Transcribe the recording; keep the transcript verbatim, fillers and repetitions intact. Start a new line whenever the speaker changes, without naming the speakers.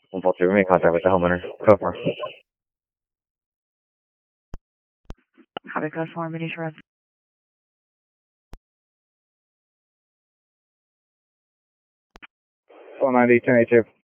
one four two, we make contact with the homeowner. Code four.
Copy code four, Benicia Road.
four ninety, ten eighty-two.